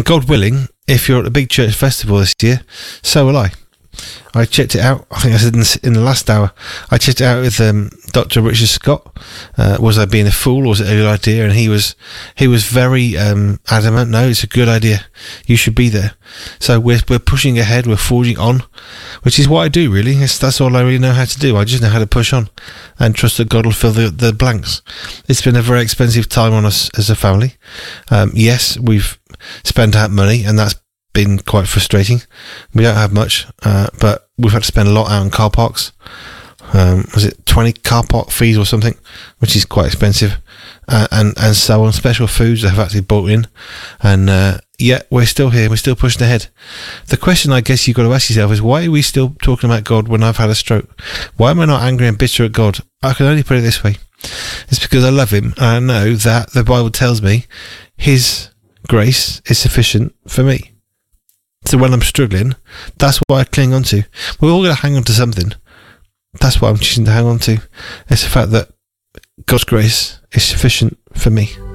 And God willing, if you're at the big church festival this year, so will I. I checked it out. I think I said in the last hour. I checked it out with Dr. Richard Scott. Was I being a fool, or was it a good idea? And he was very adamant. No, it's a good idea. You should be there. So we're pushing ahead. We're forging on, which is what I do really. That's all I really know how to do. I just know how to push on and trust that God will fill the blanks. It's been a very expensive time on us as a family. Yes, we've spent out money, and that's been quite frustrating. We don't have much, but we've had to spend a lot out on car parks. Was it 20 car park fees or something, which is quite expensive, and so on. Special foods that have actually bought in, and yet we're still here. We're still pushing ahead. The question I guess you've got to ask yourself is, why are we still talking about God when I've had a stroke? Why am I not angry and bitter at God? I can only put it this way: it's because I love him, and I know that the Bible tells me his grace is sufficient for me. So when I'm struggling, that's what I cling on to. We're all going to hang on to something. That's what I'm choosing to hang on to. It's the fact that God's grace is sufficient for me.